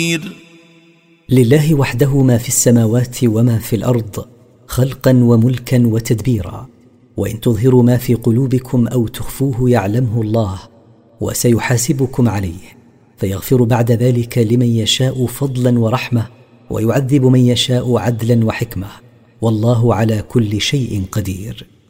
لله وحده ما في السماوات وما في الأرض خلقا وملكا وتدبيرا، وإن تظهروا ما في قلوبكم أو تخفوه يعلمه الله وسيحاسبكم عليه، فيغفر بعد ذلك لمن يشاء فضلا ورحمة، ويعذب من يشاء عدلا وحكمة، والله على كل شيء قدير.